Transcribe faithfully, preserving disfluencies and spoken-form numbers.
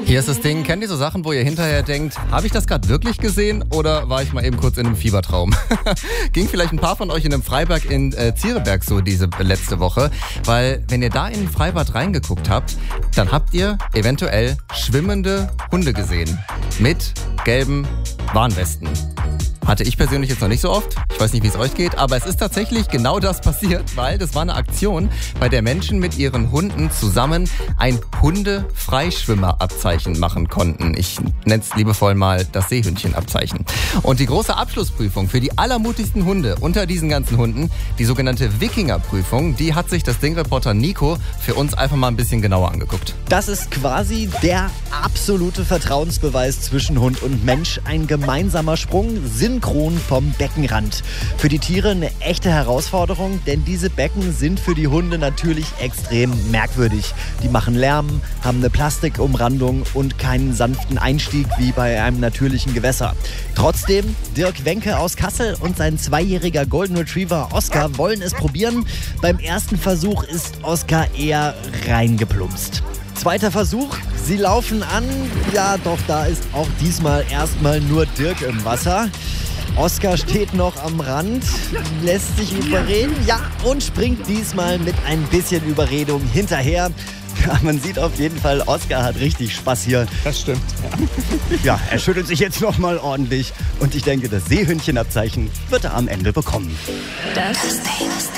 Hier ist das Ding, kennt ihr so Sachen, wo ihr hinterher denkt, habe ich das gerade wirklich gesehen oder war ich mal eben kurz in einem Fiebertraum? Ging vielleicht ein paar von euch in einem Freibad in äh, Ziereberg so diese letzte Woche, weil wenn ihr da in ein Freibad reingeguckt habt, dann habt ihr eventuell schwimmende Hunde gesehen mit gelben Warnwesten. Hatte ich persönlich jetzt noch nicht so oft. Ich weiß nicht, wie es euch geht, aber es ist tatsächlich genau das passiert, weil das war eine Aktion, bei der Menschen mit ihren Hunden zusammen ein Hunde-Freischwimmer-Abzeichen machen konnten. Ich nenne es liebevoll mal das Seehündchen-Abzeichen. Und die große Abschlussprüfung für die allermutigsten Hunde unter diesen ganzen Hunden, die sogenannte Wikinger-Prüfung, die hat sich das Ding-Reporter Nico für uns einfach mal ein bisschen genauer angeguckt. Das ist quasi der absolute Vertrauensbeweis zwischen Hund und Mensch. Ein gemeinsamer Sprung, synchron vom Beckenrand. Für die Tiere eine echte Herausforderung, denn diese Becken sind für die Hunde natürlich extrem merkwürdig. Die machen Lärm, haben eine Plastikumrandung und keinen sanften Einstieg wie bei einem natürlichen Gewässer. Trotzdem, Dirk Wenke aus Kassel und sein zweijähriger Golden Retriever Oscar wollen es probieren. Beim ersten Versuch ist Oscar eher reingeplumpst. Zweiter Versuch, sie laufen an. Ja, doch da ist auch diesmal erstmal nur Dirk im Wasser. Oscar steht noch am Rand, lässt sich überreden, ja, und springt diesmal mit ein bisschen Überredung hinterher. Ja, man sieht auf jeden Fall, Oscar hat richtig Spaß hier. Das stimmt, ja. Ja, er schüttelt sich jetzt noch mal ordentlich. Und ich denke, das Seehündchenabzeichen wird er am Ende bekommen. Das